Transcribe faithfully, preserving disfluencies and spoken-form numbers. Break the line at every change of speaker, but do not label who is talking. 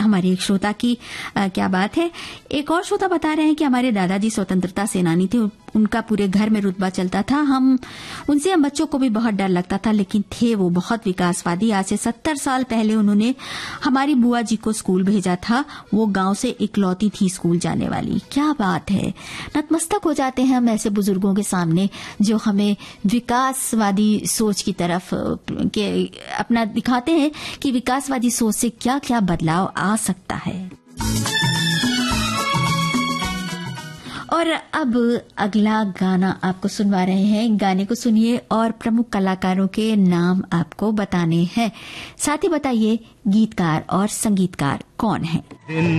हमारे एक श्रोता की आ, क्या बात है। एक और श्रोता बता रहे हैं कि हमारे दादाजी स्वतंत्रता सेनानी थे, उनका पूरे घर में रुतबा चलता था। हम उनसे हम बच्चों को भी बहुत डर लगता था, लेकिन थे वो बहुत विकासवादी। आज से सत्तर साल पहले उन्होंने हमारी बुआ जी को स्कूल भेजा था। वो गांव से इकलौती थी स्कूल जाने वाली। क्या बात है, नतमस्तक हो जाते हैं हम ऐसे बुजुर्गों के सामने जो हमें विकासवादी सोच की तरफ के अपना दिखाते हैं कि विकासवादी सोच से क्या क्या बदलाव आ सकता है। और अब अगला गाना आपको सुनवा रहे हैं। गाने को सुनिए और प्रमुख कलाकारों के नाम आपको बताने हैं। साथ ही बताइए गीतकार और संगीतकार कौन है।